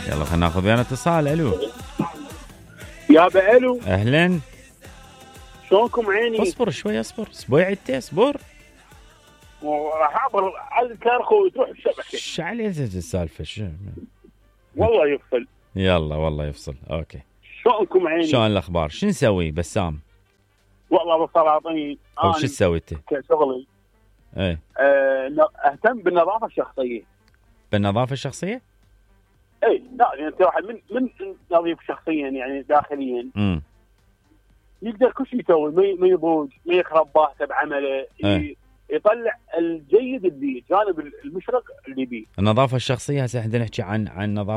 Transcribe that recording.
يلا خلينا ناخذ ويانا اتصال. الو يا بألو، اهلا. شلونكم عيني؟ اصبر شوي، اصبر اسبوع عدتي، اصبر. وراح اعبر على الكارخو وتروح الشبكه. ايش عليه السالفه؟ والله يفصل. يلا والله يفصل. اوكي، شلونكم عيني؟ شلون الاخبار؟ شو نسوي بسام؟ والله بالسلاطين او شو تسوي انت؟ كشغلي ايه اهتم بالنظافه الشخصيه. بالنظافه الشخصيه؟ اي لا، يعني انت واحد من نظيف شخصيا يعني داخليا يقدر كل شيء يسوي، ما يضوج، ما يخرب باهته بعمله، يطلع الجيد اللي جانب المشرق اللي بيه. النظافه الشخصيه هسه احنا نحكي عن نظافه